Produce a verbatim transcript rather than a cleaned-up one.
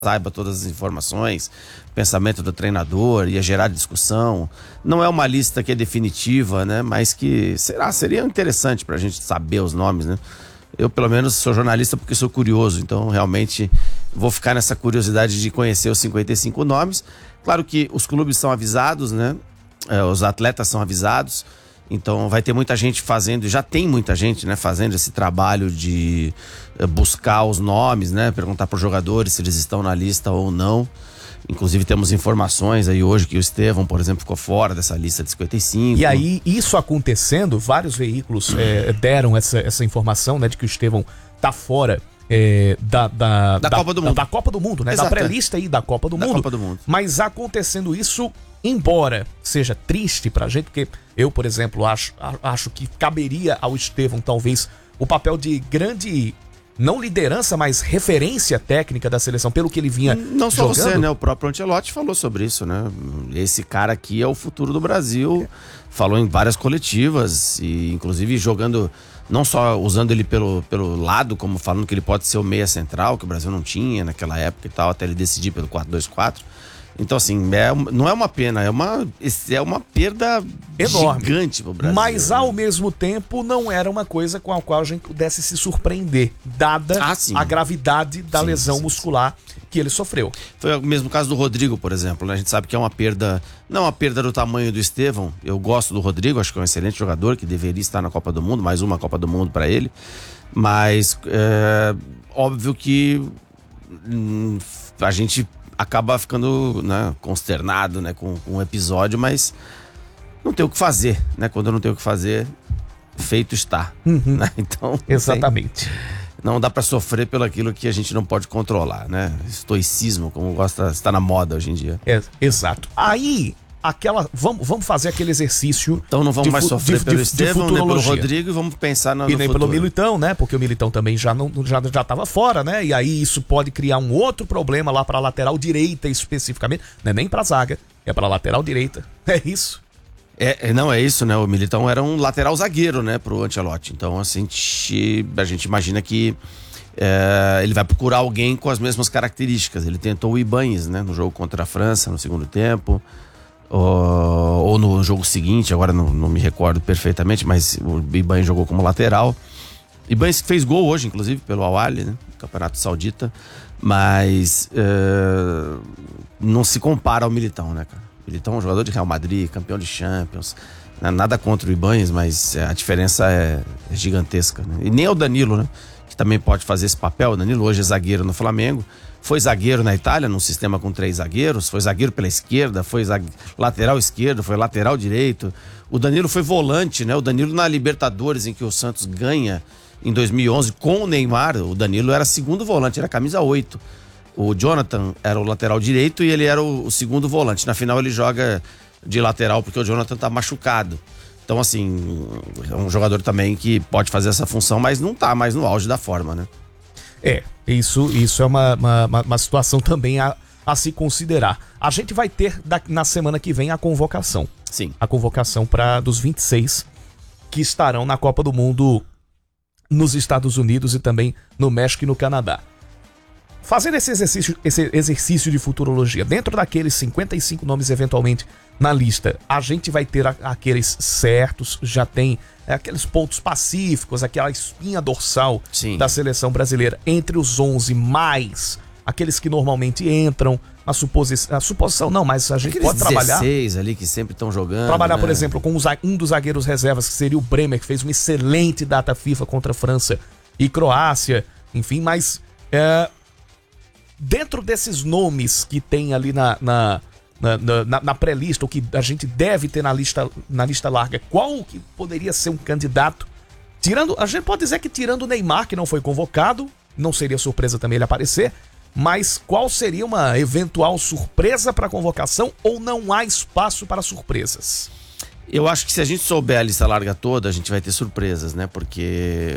saiba todas as informações, pensamento do treinador, ia gerar discussão. Não é uma lista que é definitiva, né? Mas que será, seria interessante pra gente saber os nomes, né? Eu, pelo menos, sou jornalista porque sou curioso, então realmente vou ficar nessa curiosidade de conhecer os cinquenta e cinco nomes. Claro que os clubes são avisados, né? É, os atletas são avisados. Então vai ter muita gente fazendo, já tem muita gente, né, fazendo esse trabalho de buscar os nomes, né, perguntar para os jogadores se eles estão na lista ou não. Inclusive temos informações aí hoje que o Estevão, por exemplo, ficou fora dessa lista de cinquenta e cinco. E aí, isso acontecendo, vários veículos é, deram essa, essa informação, né, de que o Estevão tá fora é, da, da, da, da Copa do da, Mundo. Da Copa do Mundo, né, Exato, da pré-lista aí da Copa do da Mundo. Copa do Mundo. Mas acontecendo isso, embora seja triste pra gente, porque eu, por exemplo, acho, acho que caberia ao Estevão, talvez, o papel de grande, não liderança, mas referência técnica da seleção, pelo que ele vinha Não só jogando. você, né? O próprio Ancelotti falou sobre isso, né? Esse cara aqui é o futuro do Brasil. Falou em várias coletivas, e inclusive jogando, não só usando ele pelo, pelo lado, como falando que ele pode ser o meia central, que o Brasil não tinha naquela época e tal, até ele decidir pelo quatro dois quatro. Então, assim, é, não é uma pena, é uma, é uma perda enorme, gigante pro Brasil. Mas, ao mesmo tempo, não era uma coisa com a qual a gente pudesse se surpreender, dada ah, a gravidade da sim, lesão sim, muscular que ele sofreu. Foi o mesmo caso do Rodrigo, por exemplo, né? A gente sabe que é uma perda, não uma perda do tamanho do Estevão. Eu gosto do Rodrigo, acho que é um excelente jogador, que deveria estar na Copa do Mundo, mais uma Copa do Mundo para ele. Mas, é óbvio que hum, a gente acaba ficando, né, consternado, né, com, com o episódio, mas não tem o que fazer, né? Quando não tem o que fazer, feito está. Uhum. Né? Então, exatamente. Tem, não dá para sofrer pelo aquilo que a gente não pode controlar, né? Estoicismo, como gosta, está na moda hoje em dia. É, exato. Aí, aquela, vamos, vamos fazer aquele exercício. Então não vamos de, mais sofrer de, pelo de, Estevão, de nem pelo Rodrigo, e vamos pensar no, e no nem futuro. pelo Militão, né? Porque o Militão também já não já já estava fora, né? E aí isso pode criar um outro problema lá para a lateral direita especificamente, não é nem para zaga, é para lateral direita. É isso. É, não é isso, né? O Militão era um lateral zagueiro, né, pro Ancelotti. Então assim, a gente imagina que é, ele vai procurar alguém com as mesmas características. Ele tentou o Ibáñez, né, no jogo contra a França no segundo tempo. Ou, ou no jogo seguinte, agora não, não me recordo perfeitamente, mas o Ibáñez jogou como lateral. Ibáñez fez gol hoje, inclusive, pelo Al-Ahly, né? Campeonato Saudita. Mas uh, não se compara ao Militão, né, cara? Militão é um jogador de Real Madrid, campeão de Champions. Né? Nada contra o Ibáñez, mas a diferença é, é gigantesca. Né? E nem é o Danilo, né? Que também pode fazer esse papel. O Danilo hoje é zagueiro no Flamengo. Foi zagueiro na Itália, num sistema com três zagueiros. Foi zagueiro pela esquerda, foi zague... lateral esquerdo, foi lateral direito. O Danilo foi volante, né? O Danilo na Libertadores, em que o Santos ganha em dois mil e onze com o Neymar, o Danilo era segundo volante, era camisa oito. O Jonathan era o lateral direito e ele era o, o segundo volante. Na final ele joga de lateral porque o Jonathan tá machucado. Então, assim, é um jogador também que pode fazer essa função, mas não tá mais no auge da forma, né? É, isso, isso é uma, uma, uma situação também a, a se considerar. A gente vai ter da, na semana que vem a convocação. Sim. A convocação para dos vinte e seis que estarão na Copa do Mundo nos Estados Unidos e também no México e no Canadá. Fazendo esse exercício, esse exercício de futurologia, dentro daqueles cinquenta e cinco nomes eventualmente na lista, a gente vai ter a, aqueles certos, já tem é, aqueles pontos pacíficos, aquela espinha dorsal Sim. da seleção brasileira entre os onze, mais aqueles que normalmente entram, a suposição, a suposição não, mas a gente aqueles pode trabalhar. dezesseis ali que sempre estão jogando. Trabalhar, né? por exemplo, com um dos zagueiros reservas, que seria o Bremer, que fez uma excelente data FIFA contra a França e Croácia, enfim, mas é, dentro desses nomes que tem ali na, na, na, na, na pré-lista, ou que a gente deve ter na lista, na lista larga, qual que poderia ser um candidato? Tirando, a gente pode dizer que tirando o Neymar, que não foi convocado, não seria surpresa também ele aparecer, mas qual seria uma eventual surpresa para a convocação, ou não há espaço para surpresas? Eu acho que se a gente souber a lista larga toda, a gente vai ter surpresas, né? Porque